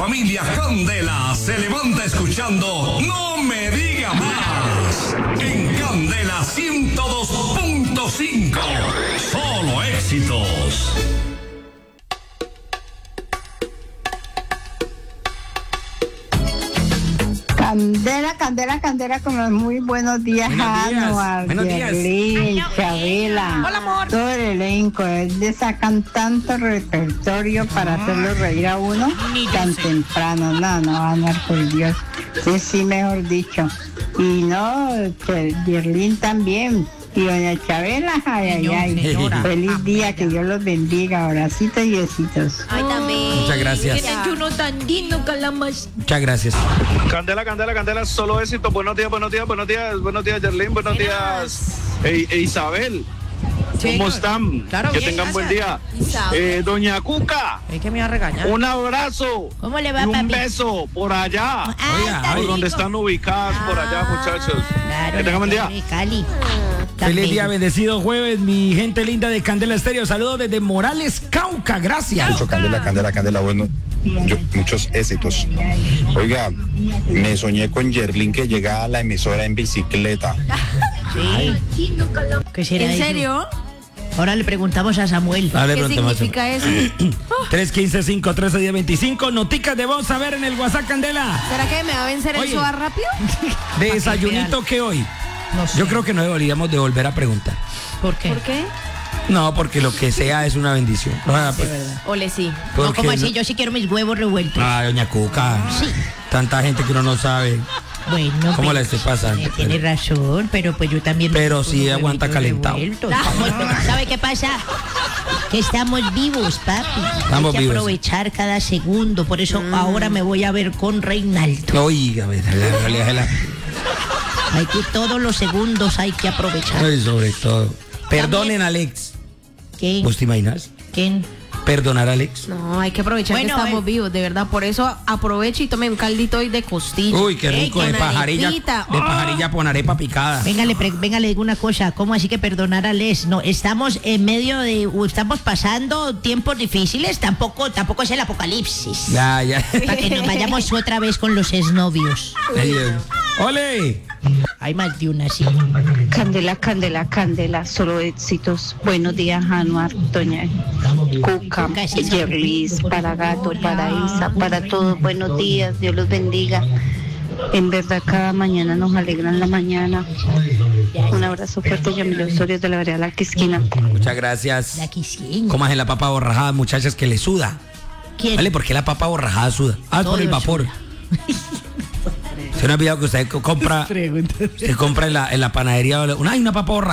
familia Candela se levanta escuchando No Me Diga Más en Candela 102.5. Solo éxitos. Candela, candela, candela, con los muy buenos días, Anuar, Yerlin, Chabela. Hola, amor. Todo el elenco, de sacan tanto repertorio para hacerlo reír a uno tan temprano. No, Anuar, por Dios. Sí, mejor dicho. Y no, Yerlin también. Y doña Chabela, ay. Feliz día, que Dios los bendiga. Abracitos y besitos. Ay, también. Muchas gracias. Tienen uno tan lindo, Calamas. Muchas gracias. Candela, solo éxito. Buenos días, Yerlin, buenos días, Isabel. ¿Cómo están? Claro, que bien, tengan buen día. Isabel. Doña Cuca, Es que me va a regañar. un abrazo. ¿Cómo le va, y un papi? beso por allá. Está Por donde rico. están ubicadas, por allá, muchachos. Claro, Que tengan buen día. Cali. Feliz día, bendecido jueves, mi gente linda de Candela Estéreo. Saludos desde Morales, Cauca. Gracias. Mucho Candela, bueno, muchos éxitos. Oiga, me soñé con Yerlin que llegaba a la emisora en bicicleta. ¿Qué será ¿En eso? serio? Ahora le preguntamos a Samuel. Dale, ¿Qué pronto, más. significa eso? 315-513-1025. Noticas de voz a ver en el WhatsApp, Candela. ¿Será que me va a vencer el Oye. SOA rápido? Desayunito que hoy. No sé. Yo creo que no deberíamos de volver a preguntar. ¿Por qué? ¿Por qué? No, porque lo que sea es una bendición. Ole, sí. No, Porque como así, yo sí quiero mis huevos revueltos. doña Cuca. Sí. Tanta gente que uno no sabe Bueno, cómo pero la esté pasando. tiene razón, pero pues yo también. Pero me sí pongo aguanta huevitos calentado. revueltos. ¿Sabe qué pasa? Que estamos vivos, papi. Estamos Hay que vivos. aprovechar cada segundo. Por eso ahora me voy a ver con Reinaldo. Oiga, déjala. Hay que todos los segundos hay que aprovechar. Ay, sobre todo. Perdonen a Alex. ¿Quién? ¿Vos te imaginas? ¿Quién? Perdonar a Alex. No, hay que aprovechar Bueno, que estamos vivos, de verdad. Por eso aprovecho y tome un caldito hoy de costilla. Uy, qué rico, Ey, de con pajarilla. arepita. De pajarilla con arepa picada. Venga, le digo una cosa. ¿Cómo así que perdonar a Les? No, estamos en medio de... Estamos pasando tiempos difíciles. Tampoco es el apocalipsis. Ya. Para que nos vayamos otra vez con los exnovios. ¡Ole! Hay más de una, sí. Candela, solo éxitos. Buenos días, Anuar, doña Cuca, Yerlis, para Gato, para Isa, para todos. Buenos días, Dios los bendiga. En verdad, cada mañana nos alegran la mañana. Un abrazo fuerte, Yamilo Osorio, de la vereda La Quisquina. Muchas gracias. La quisieron. ¿Cómo es la papa borrajada, muchachas, que le suda? ¿Quién? ¿Vale? ¿Por qué la papa borrajada suda? Por Todo el vapor. suda. ¿Se no ha olvidado que usted compra en la panadería? Hay una papa borrajada.